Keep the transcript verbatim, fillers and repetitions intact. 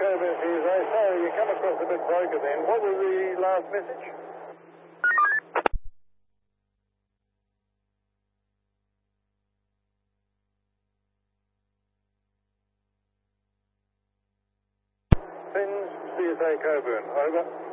Coburn C S A. Sorry, you come across a bit broken then. What was the last message? Fins, C S A Coburn. Over.